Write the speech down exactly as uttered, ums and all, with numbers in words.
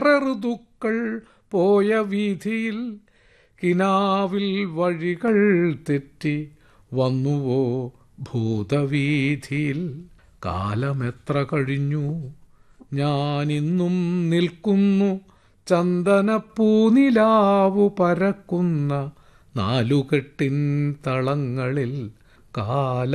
വേറെ ഋതുക്കൾ പോയ വീഥിയിൽ കിനാവിൽ വഴികൾ തെറ്റി വന്നുവോ ഭൂതവീഥിയിൽ. കാലമെത്ര കഴിഞ്ഞു, ഞാനിന്നും നിൽക്കുന്നു ചന്ദനപ്പൂനിലാവു പരക്കുന്ന നാലുകെട്ടിൻ തളങ്ങളിൽ. കാല